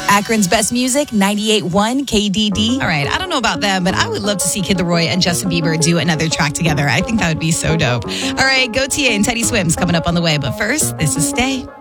Akron's best music, 98.1 KDD. All right, I don't know about them, but I would love to see Kid Laroi and Justin Bieber do another track together. I think that would be so dope. All right, Gautier and Teddy Swims coming up on the way. But first, this is Stay.